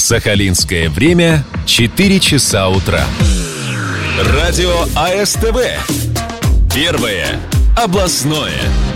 Сахалинское время 4 часа утра. Радио АСТВ. Первое областное.